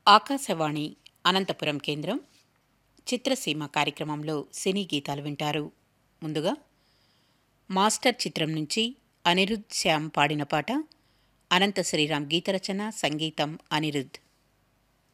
ఆకాశవాణి అనంతపురం కేంద్రం చిత్రసీమ కార్యక్రమంలో సినీ గీతాలు వింటారు. ముందుగా మాస్టర్ చిత్రం నుంచి అనిరుద్ శ్యామ్ పాడిన పాట. అనంత శ్రీరామ్ గీతరచన, సంగీతం అనిరుద్.